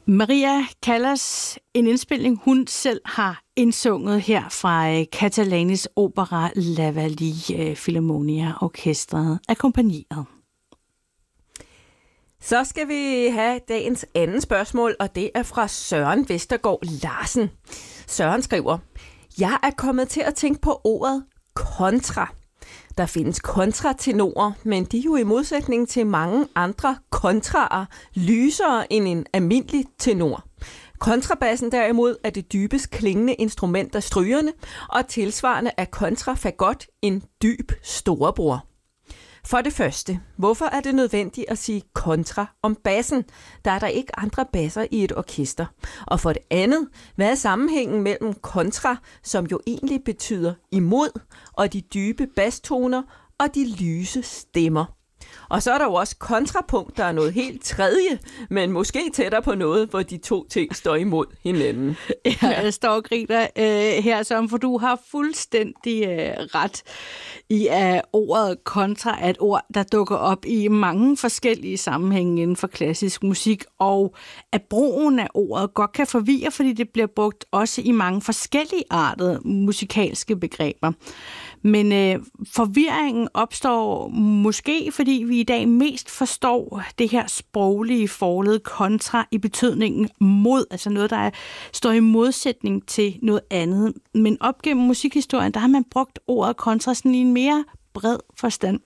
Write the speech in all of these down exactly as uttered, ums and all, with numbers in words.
Maria Callas, en indspilning, hun selv har indsunget her fra Catalanis opera La Vallée Philharmonia Orkestret, akkompagneret. Så skal vi have dagens anden spørgsmål, og det er fra Søren Vestergaard Larsen. Søren skriver: Jeg er kommet til at tænke på ordet kontra. Der findes kontratenorer, men de er jo i modsætning til mange andre kontraer lysere end en almindelig tenor. Kontrabassen derimod er det dybest klingende instrument af strygerne, og tilsvarende er kontrafagot en dyb storebror. For det første, hvorfor er det nødvendigt at sige kontra om bassen? Der er der ikke andre basser i et orkester. Og for det andet, hvad er sammenhængen mellem kontra, som jo egentlig betyder imod, og de dybe basstoner og de lyse stemmer? Og så er der jo også kontrapunkt, der er noget helt tredje, men måske tættere på noget, hvor de to ting står imod hinanden. Ja, jeg står og griner øh, her, Søren, for du har fuldstændig øh, ret i, at ordet kontra er et ord, der dukker op i mange forskellige sammenhænge inden for klassisk musik, og at brugen af ordet godt kan forvirre, fordi det bliver brugt også i mange forskellige artede musikalske begreber. Men øh, forvirringen opstår måske, fordi vi i dag mest forstår det her sproglige forled kontra i betydningen mod, altså noget, der er, står i modsætning til noget andet. Men op gennem musikhistorien, der har man brugt ordet kontra sådan i en mere bred forstand.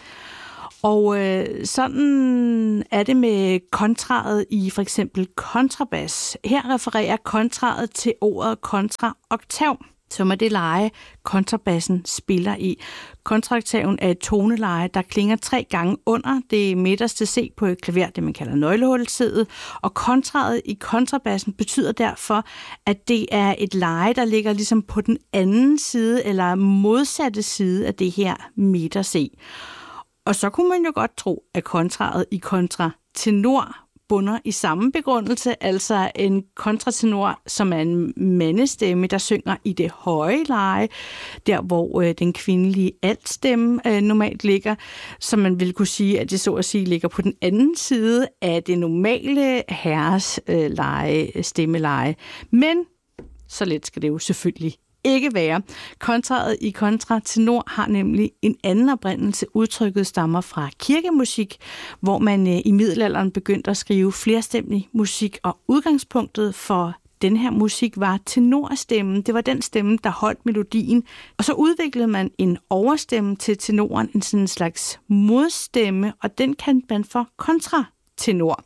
Og øh, sådan er det med kontraet i for eksempel kontrabas. Her refererer kontraet til ordet kontraoktav, som er det leje, kontrabassen spiller i. Kontraoktaven er et toneleje, der klinger tre gange under det midterste C på et klaver, det man kalder nøglehulsædet, og kontraet i kontrabassen betyder derfor, at det er et leje, der ligger ligesom på den anden side, eller modsatte side af det her midter C. Og så kunne man jo godt tro, at kontraet i kontratenor bunder i samme begrundelse, altså en kontratenor, som er en mandestemme, der synger i det høje leje, der hvor øh, den kvindelige altstemme øh, normalt ligger, så man vil kunne sige, at det så at sige ligger på den anden side af det normale herres øh, leje, stemmeleje. Men så let skal det jo selvfølgelig ikke være. Kontraet i kontratenor har nemlig en anden oprindelse. Udtrykket stammer fra kirkemusik, hvor man øh, i middelalderen begyndte at skrive flerstemmig musik, og udgangspunktet for den her musik var tenorstemmen. Det var den stemme, der holdt melodien. Og så udviklede man en overstemme til tenoren, en sådan slags modstemme, og den kan man for kontratenor.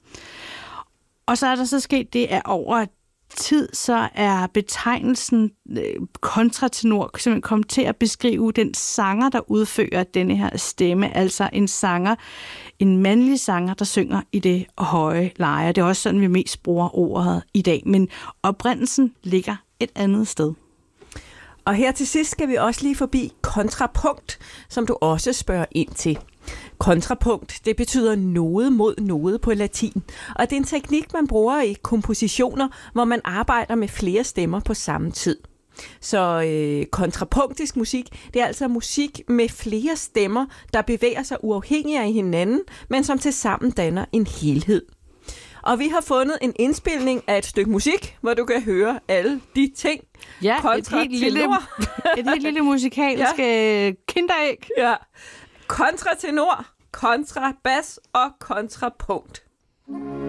Og så er der så sket det, at over tid, så er betegnelsen kontratenor simpelthen kommet til at beskrive den sanger, der udfører denne her stemme, altså en sanger, en mandlig sanger, der synger i det høje leje. Det er også sådan, vi mest bruger ordet i dag, men oprindelsen ligger et andet sted. Og her til sidst skal vi også lige forbi kontrapunkt, som du også spørger ind til. Kontrapunkt, det betyder noget mod noget på latin, og det er en teknik, man bruger i kompositioner, hvor man arbejder med flere stemmer på samme tid. Så øh, kontrapunktisk musik, det er altså musik med flere stemmer, der bevæger sig uafhængigt af hinanden, men som tilsammen danner en helhed. Og vi har fundet en indspilning af et stykke musik, hvor du kan høre alle de ting. Ja, et helt, lille, et helt lille musikalsk ja. kinderæg. Ja. Kontratenor, kontrabas og kontrapunkt.